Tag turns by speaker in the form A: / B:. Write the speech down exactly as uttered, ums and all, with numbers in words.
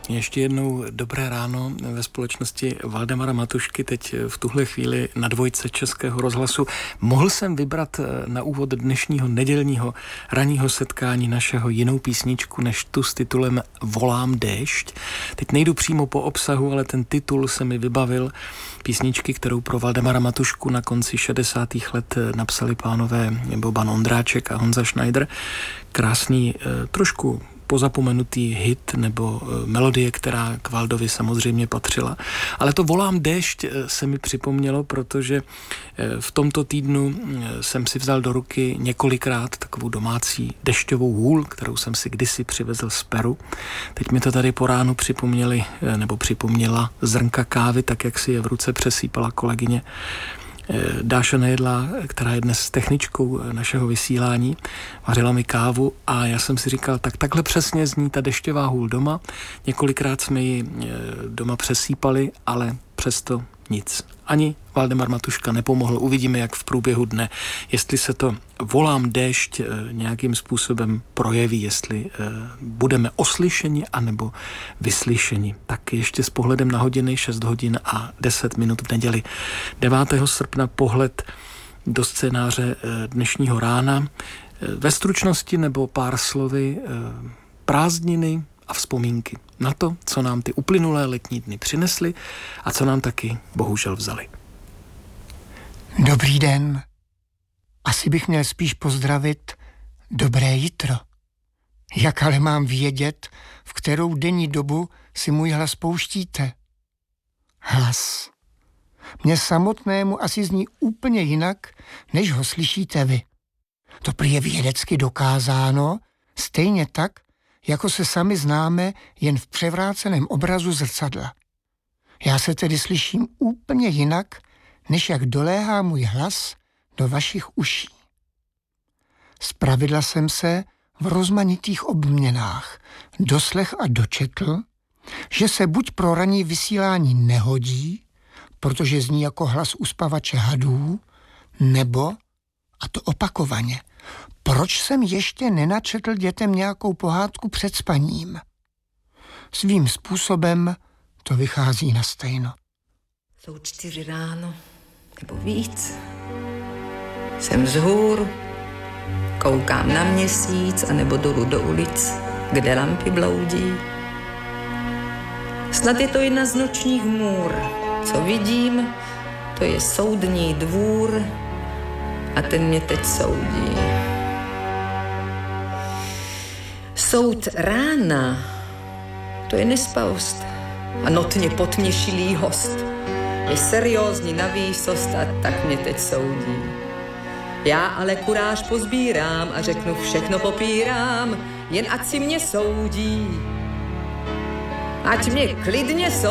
A: Ještě jednou dobré ráno ve společnosti Valdemara Matušky, teď v tuhle chvíli na dvojce Českého rozhlasu. Mohl jsem vybrat na úvod dnešního nedělního ranního setkání našeho jinou písničku než tu s titulem Volám déšť. Teď nejdu přímo po obsahu, ale ten titul se mi vybavil písničky, kterou pro Valdemara Matušku na konci šedesátých let napsali pánové Boban Ondráček a Honza Schneider. Krásný, trošku pozapomenutý hit nebo melodie, která k Valdovi samozřejmě patřila. Ale to Volám déšť se mi připomnělo, protože v tomto týdnu jsem si vzal do ruky několikrát takovou domácí dešťovou hůl, kterou jsem si kdysi přivezl z Peru. Teď mi to tady po ránu připomněli, nebo připomněla zrnka kávy, tak jak si je v ruce přesýpala kolegyně Dáša Nejedlá, která je dnes techničkou našeho vysílání, vařila mi kávu a já jsem si říkal, tak takhle přesně zní ta dešťová hůl doma. Několikrát jsme ji doma přesýpali, ale přesto nic. Ani Valdemar Matuška nepomohl. Uvidíme, jak v průběhu dne, jestli se to Volám déšť nějakým způsobem projeví, jestli budeme oslyšeni anebo vyslyšeni. Tak ještě s pohledem na hodiny, šest hodin a deset minut v neděli devátého srpna pohled do scénáře dnešního rána. Ve stručnosti nebo pár slovy prázdniny a vzpomínky na to, co nám ty uplynulé letní dny přinesly a co nám taky bohužel vzali.
B: Dobrý den. Asi bych měl spíš pozdravit dobré jitro. Jak ale mám vědět, v kterou denní dobu si můj hlas pouštíte? Hlas. Mně samotnému asi zní úplně jinak, než ho slyšíte vy. To prý je vědecky dokázáno, stejně tak, jako se sami známe jen v převráceném obrazu zrcadla. Já se tedy slyším úplně jinak, než jak doléhá můj hlas do vašich uší. Zpravidla jsem se v rozmanitých obměnách doslech a dočetl, že se buď pro ranní vysílání nehodí, protože zní jako hlas uspavače hadů, nebo, a to opakovaně, proč jsem ještě nenačetl dětem nějakou pohádku před spaním? Svým způsobem to vychází na stejno.
C: Jsou čtyři ráno, nebo víc. Jsem vzhůru, koukám na měsíc, anebo dolů do ulic, kde lampy bloudí. Snad je to jedna z nočních můr. Co vidím, to je soudní dvůr a ten mě teď soudí. Soud rána, to je nespavost a notně potměšilý host. Je seriózní na výsost a tak mě teď soudí. Já ale kuráž pozbírám a řeknu všechno popírám, jen ať si mě soudí. Ať mě klidně soudí.